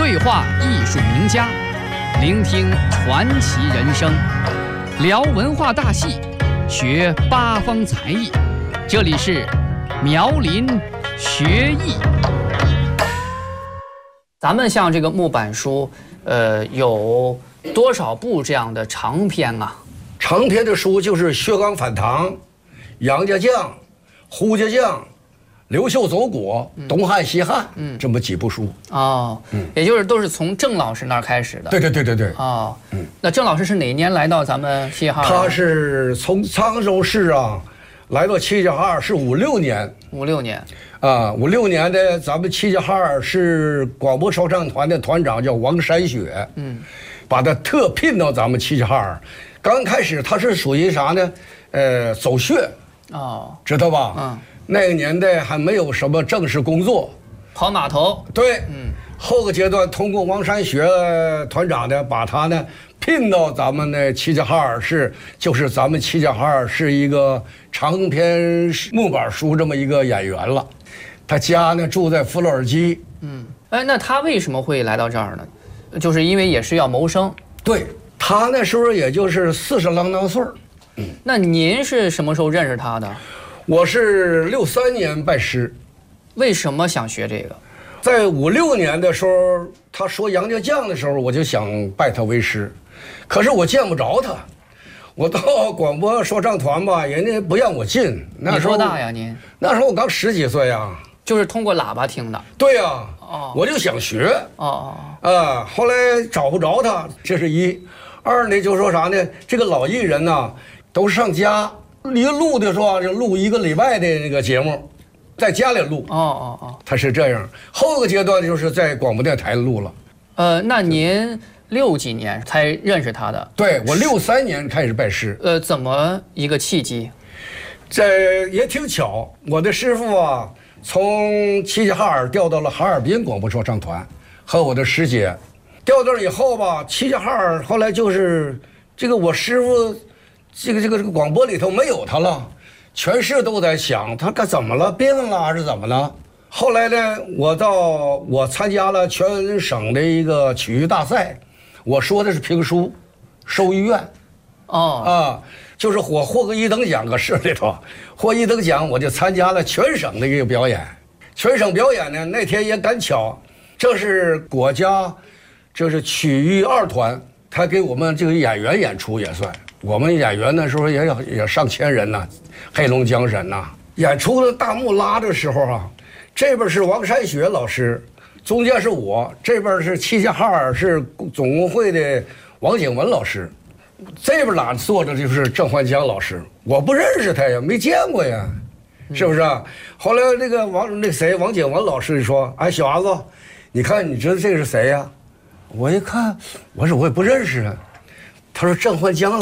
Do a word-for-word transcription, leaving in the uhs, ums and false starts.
对话艺术名家，聆听传奇人生，聊文化大戏，学八方才艺。这里是苗林学艺。咱们像这个木板书，呃，有多少部这样的长篇啊？ 长篇的书就是《薛刚反唐》、《杨家将》、《胡家将》、《刘秀走国》、《东汉西汉》，嗯，这么几部书。 哦，嗯，也就是都是从郑老师那儿开始的。 对对对对对。 哦，嗯，那郑老师是哪年来到咱们齐齐哈尔？ 他是从沧州市啊，来到齐齐哈尔是五六年。 五六年。 啊，五六年的咱们齐齐哈尔市广播说唱团的团长叫王山雪，嗯，把他特聘到咱们齐齐哈尔。刚开始他是属于啥呢？呃，走穴。哦，知道吧？嗯。那个年代还没有什么正式工作， 跑码头。 对，嗯，后个阶段通过王山学团长呢，把他呢聘到咱们的齐齐哈尔市，就是咱们齐齐哈尔市一个长篇木板书这么一个演员了。他家呢住在弗洛尔基。 嗯，哎，那他为什么会来到这儿呢？就是因为也是要谋生。 对，他那时候也就是四十啷当岁儿。 嗯，那您是什么时候认识他的？ 我是六三年拜师。 为什么想学这个？ 在五六年的时候，他说杨家将的时候，我就想拜他为师，可是我见不着他。我到广播说唱团吧，人家不让我进。那时候你多大呀您？ 那时候我刚十几岁呀。 就是通过喇叭听的。 对呀。哦。我就想学。哦哦。啊，后来找不着他，这是一。二呢，就说啥呢？这个老艺人呢，都上家。一录的时候就录一个礼拜的那个节目，在家里录。哦哦哦，他是这样。后个阶段就是在广播电台录了。 呃，那您六几年才认识他的？ 对，我六三年开始拜师。 呃，怎么一个契机？ 这也挺巧，我的师傅啊，从齐齐哈尔调到了哈尔滨广播说唱团，和我的师姐调到了以后吧，齐齐哈尔后来就是这个我师傅。这个这个这个广播里头没有他了，全市都在想他该怎么了，病了还是怎么了？后来呢，我到我参加了全省的一个曲艺大赛，我说的是评书，寿医院，哦啊，就是我获个一等奖，搁市里头获一等奖，我就参加了全省的一个表演。全省表演呢，那天也赶巧，这是国家，这是曲艺二团，他给我们这个演员演出也算。我们演员那时候也有也上千人呐，黑龙江人呐。演出的大幕拉的时候啊，这边是王山雪老师，中间是我，这边是齐齐哈尔市总工会的王景文老师，这边哪坐着就是郑焕江老师。我不认识他呀，没见过呀，是不是啊？后来那个王那谁王景文老师说：“哎，小伢子，你看你知道这个是谁呀？”我一看，我说我也不认识啊。他说郑焕江。